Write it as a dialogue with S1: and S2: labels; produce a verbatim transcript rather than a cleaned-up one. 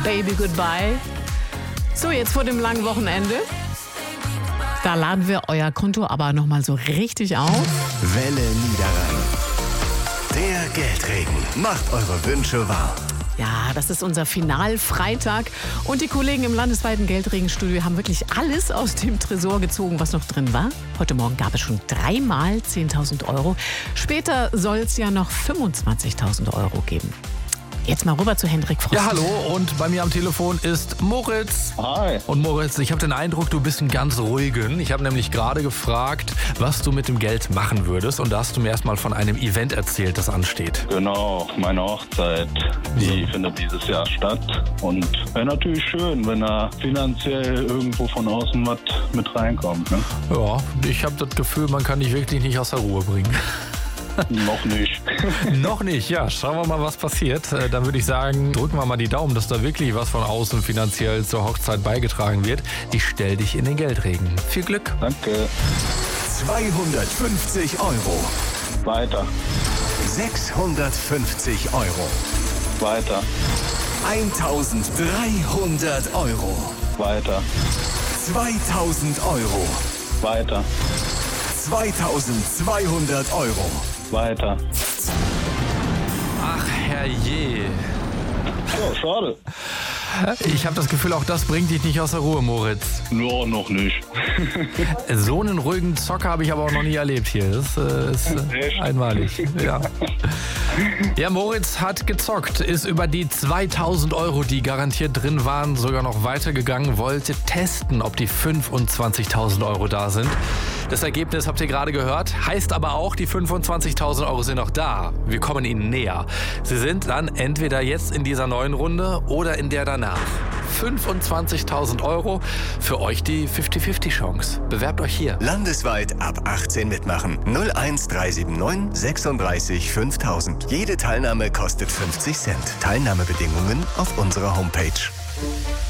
S1: Baby Goodbye. So, jetzt vor dem langen Wochenende. Da laden wir euer Konto aber nochmal so richtig auf.
S2: Welle Niederrhein. Der Geldregen macht eure Wünsche wahr.
S1: Ja, das ist unser Finalfreitag. Und die Kollegen im landesweiten Geldregenstudio haben wirklich alles aus dem Tresor gezogen, was noch drin war. Heute Morgen gab es schon dreimal zehntausend Euro. Später soll es ja noch fünfundzwanzigtausend Euro geben. Jetzt mal rüber zu Hendrik Frost.
S3: Ja, hallo, und bei mir am Telefon ist Moritz.
S4: Hi.
S3: Und Moritz, ich habe den Eindruck, du bist ein ganz ruhigen. Ich habe nämlich gerade gefragt, was du mit dem Geld machen würdest. Und da hast du mir erstmal von einem Event erzählt, das ansteht.
S4: Genau, meine Hochzeit, die
S3: So.
S4: findet dieses Jahr statt. Und wäre natürlich schön, wenn da finanziell irgendwo von außen was mit reinkommt. Ne?
S3: Ja, ich habe das Gefühl, man kann dich wirklich nicht aus der Ruhe bringen.
S4: Noch nicht.
S3: Noch nicht, ja. Schauen wir mal, was passiert. Äh, Dann würde ich sagen, drücken wir mal die Daumen, dass da wirklich was von außen finanziell zur Hochzeit beigetragen wird. Ich stell dich in den Geldregen. Viel Glück.
S4: Danke.
S2: zweihundertfünfzig Euro.
S4: Weiter.
S2: sechshundertfünfzig Euro.
S4: Weiter.
S2: eintausenddreihundert Euro.
S4: Weiter.
S2: zweitausend Euro.
S4: Weiter.
S2: zweitausendzweihundert Euro.
S4: Weiter.
S3: Ach, herrje.
S4: Ja, schade.
S3: Ich habe das Gefühl, auch das bringt dich nicht aus der Ruhe, Moritz.
S4: Ja, noch nicht.
S3: So einen ruhigen Zocker habe ich aber auch noch nie erlebt hier. Das äh, ist äh,
S4: Echt?
S3: einmalig. Ja. Ja, Moritz hat gezockt, ist über die zweitausend Euro, die garantiert drin waren, sogar noch weitergegangen, wollte testen, ob die fünfundzwanzigtausend Euro da sind. Das Ergebnis habt ihr gerade gehört, heißt aber auch, die fünfundzwanzigtausend Euro sind noch da. Wir kommen ihnen näher. Sie sind dann entweder jetzt in dieser neuen Runde oder in der danach. fünfundzwanzigtausend Euro, für euch die fünfzig fünfzig Chance. Bewerbt euch hier.
S2: Landesweit ab achtzehn mitmachen. null eins drei sieben neun sechsunddreißig fünftausend. Jede Teilnahme kostet fünfzig Cent. Teilnahmebedingungen auf unserer Homepage.